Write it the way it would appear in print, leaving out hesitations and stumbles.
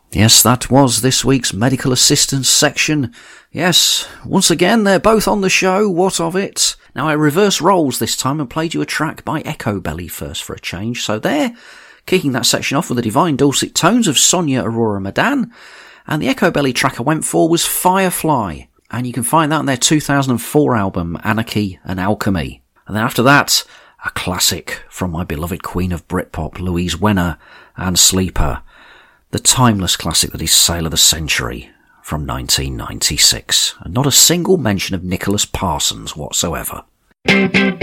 Yes, that was this week's medical assistance section. Yes, once again, they're both on the show. What of it? Now, I reversed roles this time and played you a track by Echobelly first for a change. So there, kicking that section off with the divine dulcet tones of Sonia Aurora Madan. And the Echobelly track I went for was Firefly. And you can find that on their 2004 album, Anarchy and Alchemy. And then after that, a classic from my beloved queen of Britpop, Louise Wenner, and Sleeper. The timeless classic that is Sale of the Century from 1996. And not a single mention of Nicholas Parsons whatsoever.